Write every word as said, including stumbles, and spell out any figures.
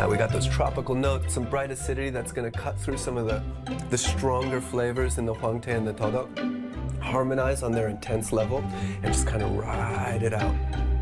Yeah, we got those tropical notes, some bright acidity that's gonna cut through some of the, the stronger flavors in the Huangte and the Todo, harmonize on their intense level, and just kind of ride it out.